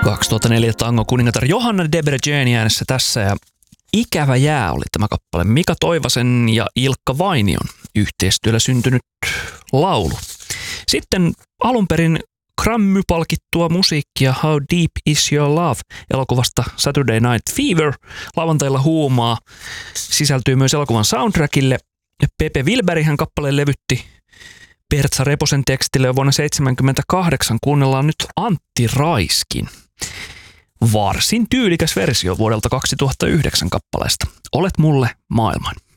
2004 tango kuningatar Johanna Debreceni äänessä tässä ja Ikävä jää oli tämä kappale. Mika Toivasen ja Ilkka Vainion yhteistyöllä syntynyt laulu. Sitten alun perin Grammy-palkittua musiikkia How Deep Is Your Love elokuvasta Saturday Night Fever, lauantailla huumaa, sisältyy myös elokuvan soundtrackille. Pepe Wilberihän kappaleen levytti Pertsa Reposen tekstille jo vuonna 1978. Kuunnellaan nyt Antti Raiskin varsin tyylikäs versio vuodelta 2009 kappaleesta. Olet mulle maailman.